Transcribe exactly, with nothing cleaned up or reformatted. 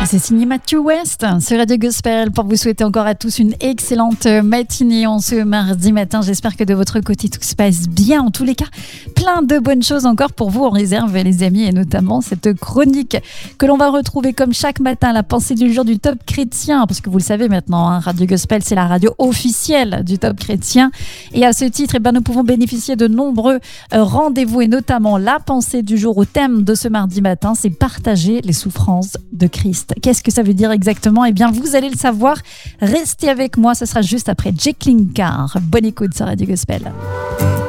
C'est signé Matthew West sur Radio Gospel pour vous souhaiter encore à tous une excellente matinée en ce mardi matin. J'espère que de votre côté tout se passe bien. En tous les cas, plein de bonnes choses encore pour vous en réserve, les amis, et notamment cette chronique que l'on va retrouver comme chaque matin, la pensée du jour du Top Chrétien, parce que vous le savez maintenant, hein, Radio Gospel, c'est la radio officielle du Top Chrétien. Et à ce titre, eh ben, nous pouvons bénéficier de nombreux euh, rendez-vous, et notamment la pensée du jour au thème de ce mardi matin, c'est partager les souffrances de Christ. Qu'est-ce que ça veut dire exactement ? Eh bien, vous allez le savoir. Restez avec moi, ce sera juste après Jacqueline Carr. Bonne écoute sur Radio Gospel.